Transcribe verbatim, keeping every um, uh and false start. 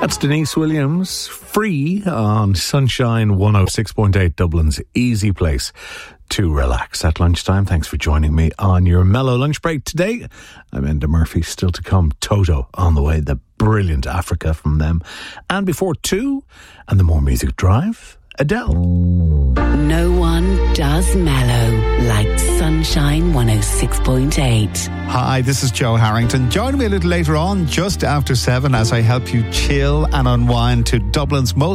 That's Denise Williams, Free, on Sunshine one oh six point eight, Dublin's easy place to relax at lunchtime. Thanks for joining me on your mellow lunch break today. I'm Enda Murphy, still to come. Toto on the way, the brilliant Africa from them. And before two, and the More Music Drive, Adele. No one does mellow like Sunshine one oh six point eight. Hi, this is Joe Harrington. Join me a little later on, just after seven, as I help you chill and unwind to Dublin's most